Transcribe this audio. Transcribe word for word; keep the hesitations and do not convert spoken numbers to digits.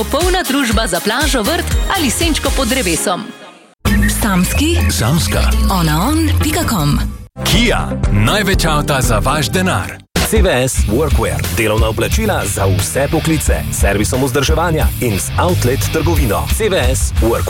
Popolna družba za plažo, vrt ali senčko pod drevesom. Samski, Samska, onaon pika com. Kia, največ avta za vaš denar. C V S Workwear, delovna oblačila za vse poklice, servisom vzdrževanja in z outlet trgovino. C V S Workwear.